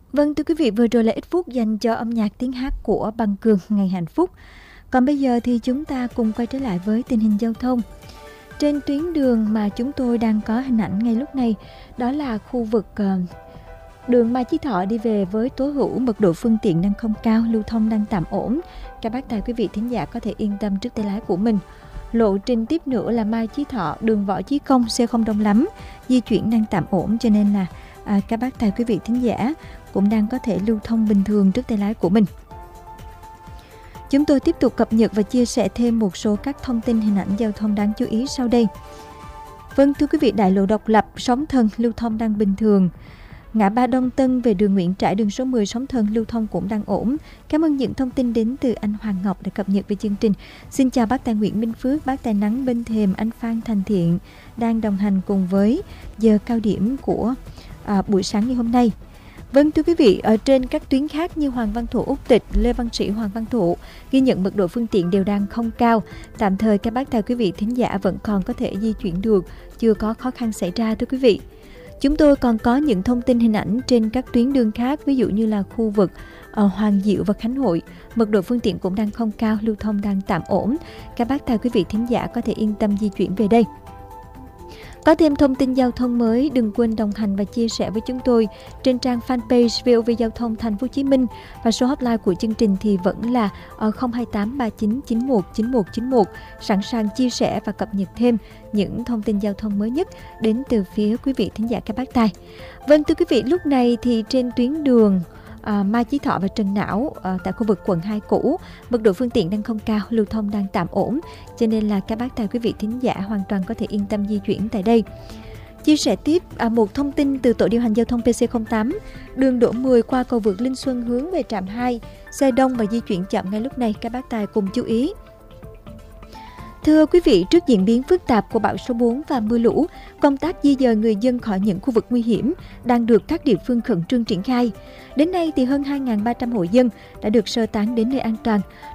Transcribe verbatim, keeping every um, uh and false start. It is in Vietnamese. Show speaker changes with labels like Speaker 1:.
Speaker 1: Vâng, thưa quý vị, vừa rồi là ít phút dành cho âm nhạc tiếng hát của Bằng Cường Ngày Hạnh Phúc. Còn bây giờ thì chúng ta cùng quay trở lại với tình hình giao thông. Trên tuyến đường mà chúng tôi đang có hình ảnh ngay lúc này, đó là khu vực uh, đường Mai Chí Thọ đi về với tố hữu, mật độ phương tiện đang không cao, lưu thông đang tạm ổn. Các bác tài quý vị thính giả có thể yên tâm trước tay lái của mình. Lộ trình tiếp nữa là Mai Chí Thọ, đường Võ Chí Công, xe không đông lắm, di chuyển đang tạm ổn, cho nên là à, các bác tài quý vị thính giả cũng đang có thể lưu thông bình thường trước tay lái của mình. Chúng tôi tiếp tục cập nhật và chia sẻ thêm một số các thông tin hình ảnh giao thông đáng chú ý sau đây. Vâng, thưa quý vị, đại lộ Độc Lập, Sóng Thần lưu thông đang bình thường. Ngã ba Đông Tân về đường Nguyễn Trãi, đường số mười Sóng Thần lưu thông cũng đang ổn. Cảm ơn những thông tin đến từ anh Hoàng Ngọc đã cập nhật về chương trình. Xin chào bác tài Nguyễn Minh Phước, bác tài Nắng Bên Thềm, anh Phan Thành Thiện đang đồng hành cùng với giờ cao điểm của à, buổi sáng ngày hôm nay. Vâng, thưa quý vị, ở trên các tuyến khác như Hoàng Văn Thụ, Úc Tịch, Lê Văn Sĩ, Hoàng Văn Thụ ghi nhận mật độ phương tiện đều đang không cao. Tạm thời các bác tài quý vị thính giả vẫn còn có thể di chuyển được, chưa có khó khăn xảy ra thưa quý vị. Chúng tôi còn có những thông tin hình ảnh trên các tuyến đường khác, ví dụ như là khu vực uh, Hoàng Diệu và Khánh Hội. Mật độ phương tiện cũng đang không cao, lưu thông đang tạm ổn. Các bác tài quý vị thính giả có thể yên tâm di chuyển về đây. Có thêm thông tin giao thông mới, đừng quên đồng hành và chia sẻ với chúng tôi trên trang fanpage vê o vê Giao thông Thành phố Hồ Chí Minh, và số hotline của chương trình thì vẫn là không hai tám ba chín chín một chín một chín một, sẵn sàng chia sẻ và cập nhật thêm những thông tin giao thông mới nhất đến từ phía quý vị thính giả các bác tài. Vâng, thưa quý vị, lúc này thì trên tuyến đường À, Mai Chí Thọ và Trần Não à, tại khu vực quận hai cũ, mật độ phương tiện đang không cao, lưu thông đang tạm ổn, cho nên là các bác tài quý vị thính giả hoàn toàn có thể yên tâm di chuyển tại đây. Chia sẻ tiếp à, một thông tin từ tổ điều hành giao thông pê xê không tám, đường Đỗ mười qua cầu vượt Linh Xuân hướng về trạm hai, xe đông và di chuyển chậm ngay lúc này, các bác tài cùng chú ý. Thưa quý vị, trước diễn biến phức tạp của bão số bốn và mưa lũ, công tác di dời người dân khỏi những khu vực nguy hiểm đang được các địa phương khẩn trương triển khai. Đến nay thì hơn hai nghìn ba trăm hộ dân đã được sơ tán đến nơi an toàn.